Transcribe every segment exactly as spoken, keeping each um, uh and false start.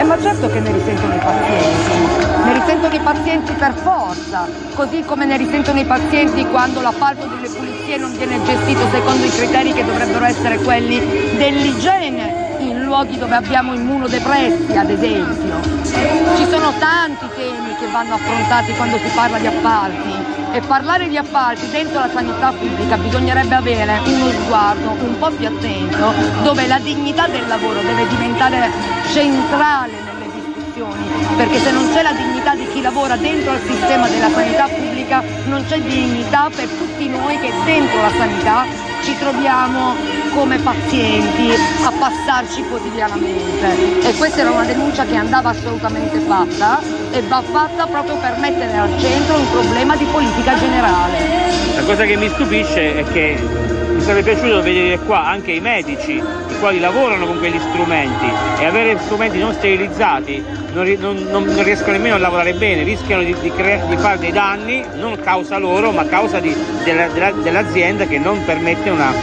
Eh, ma certo che ne risentono i pazienti, ne risentono i pazienti per forza, così come ne risentono i pazienti quando l'appalto delle pulizie non viene gestito secondo i criteri che dovrebbero essere quelli dell'igiene in luoghi dove abbiamo immunodepressi, ad esempio. Ci sono tanti temi che vanno affrontati quando si parla di appalti, e parlare di appalti dentro la sanità pubblica bisognerebbe avere uno sguardo un po' più attento, dove la dignità del lavoro deve diventare centrale nelle discussioni, perché se non c'è la dignità di chi lavora dentro al sistema della sanità pubblica non c'è dignità per tutti noi che dentro la sanità ci troviamo come pazienti a passarci quotidianamente. E questa era una denuncia che andava assolutamente fatta e va fatta proprio per mettere al centro un problema di politica generale. La cosa che mi stupisce è che mi sarebbe piaciuto vedere qua anche i medici, i quali lavorano con quegli strumenti, e avere strumenti non sterilizzati non, non, non riescono nemmeno a lavorare bene, rischiano di, di, cre- di fare dei danni, non causa loro ma causa di, della, della, dell'azienda, che non permette una,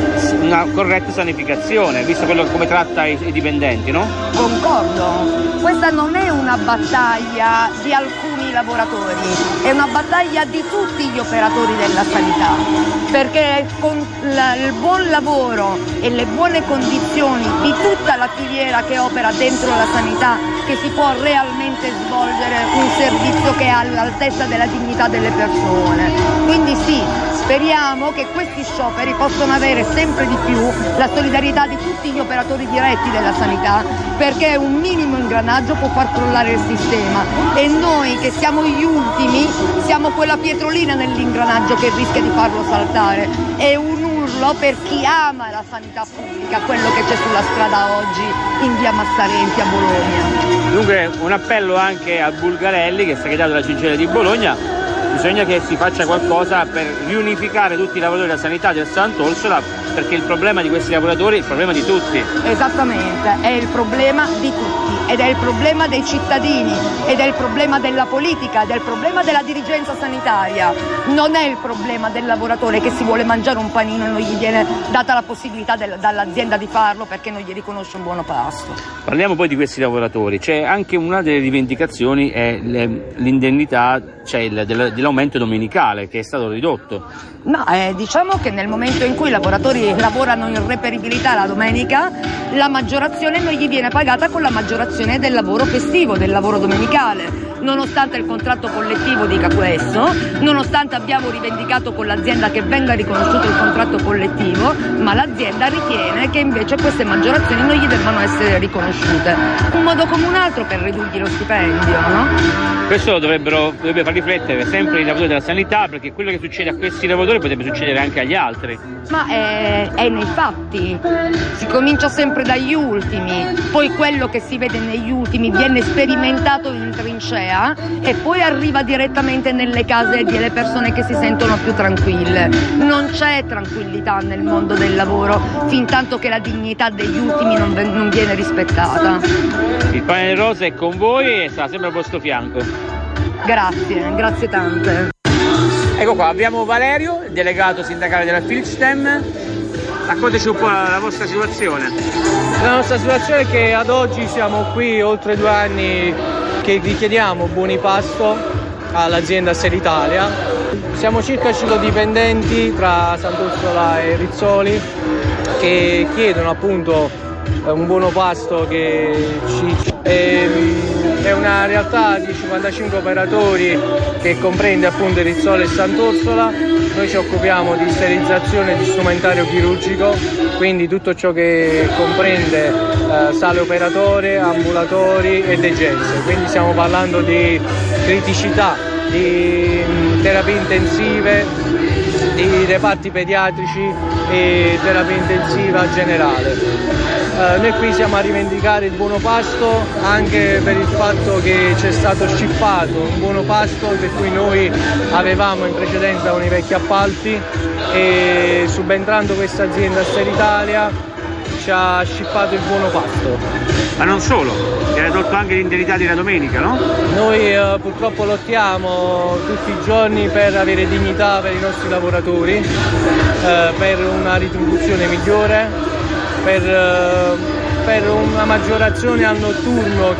una corretta sanificazione, visto quello come tratta i, i dipendenti, no? Concordo, questa non è una battaglia di alcuni lavoratori, è una battaglia di tutti gli operatori della sanità, perché con la, il buon lavoro e le buone condizioni di tutta la filiera che opera dentro la sanità che si può realmente svolgere un servizio che è all'altezza della dignità delle persone. Quindi sì, speriamo che questi scioperi possano avere sempre di più la solidarietà di tutti gli operatori diretti della sanità, perché un minimo ingranaggio può far crollare il sistema, e noi che siamo gli ultimi siamo quella pietrolina nell'ingranaggio che rischia di farlo saltare. È un urlo per chi ama la sanità pubblica, quello che c'è sulla strada oggi in via Massarenti a Bologna. Dunque un appello anche a Bulgarelli, che è segretario della C G I L di Bologna: bisogna che si faccia qualcosa per riunificare tutti i lavoratori della sanità del Sant'Orsola, perché il problema di questi lavoratori è il problema di tutti. Esattamente, è il problema di tutti, ed è il problema dei cittadini, ed è il problema della politica, ed è il problema della dirigenza sanitaria. Non è il problema del lavoratore che si vuole mangiare un panino e non gli viene data la possibilità del, dall'azienda di farlo perché non gli riconosce un buono pasto. Parliamo poi di questi lavoratori. C'è anche una delle rivendicazioni è le, l'indennità, cioè il, dell'aumento domenicale, che è stato ridotto. No, eh, diciamo che nel momento in cui i lavoratori lavorano in reperibilità la domenica, la maggiorazione non gli viene pagata con la maggiorazione del lavoro festivo, del lavoro domenicale. Nonostante il contratto collettivo dica questo, nonostante abbiamo rivendicato con l'azienda che venga riconosciuto il contratto collettivo, ma l'azienda ritiene che invece queste maggiorazioni non gli debbano essere riconosciute. Un modo come un altro per ridurgli lo stipendio, no? Questo dovrebbero, dovrebbe far riflettere sempre i lavoratori della sanità, perché quello che succede a questi lavoratori potrebbe succedere anche agli altri. Ma è, è nei fatti, si comincia sempre dagli ultimi, poi quello che si vede negli ultimi viene sperimentato in trincea e poi arriva direttamente nelle case delle persone che si sentono più tranquille. Non c'è tranquillità nel mondo del lavoro fin tanto che la dignità degli ultimi non, non viene rispettata. Il Panel Rosa è con voi e sarà sempre al vostro fianco. Grazie, grazie tante. Ecco qua, abbiamo Valerio, il delegato sindacale della Filstem. Raccontaci un po' la, la vostra situazione. La nostra situazione è che ad oggi siamo qui oltre due anni che richiediamo buoni pasto all'azienda Seritalia. Siamo circa cinque dipendenti tra Sant'Orsola e Rizzoli che chiedono appunto un buono pasto che ci... È una realtà di cinquantacinque operatori che comprende appunto Rizzoli e Sant'Orsola. Noi ci occupiamo di sterilizzazione di strumentario chirurgico, quindi tutto ciò che comprende eh, sale operatore, ambulatori e degenze. Quindi stiamo parlando di criticità, di mh, terapie intensive, di reparti pediatrici e terapia intensiva generale. Uh, noi qui siamo a rivendicare il buono pasto anche per il fatto che c'è stato scippato un buono pasto per cui noi avevamo in precedenza con i vecchi appalti, e subentrando questa azienda Seritalia ci ha scippato il buono pasto. Ma non solo, ti hai tolto anche l'indennità della domenica, no? Noi uh, purtroppo lottiamo tutti i giorni per avere dignità per i nostri lavoratori, uh, per una retribuzione migliore, per, uh, per una maggiorazione al notturno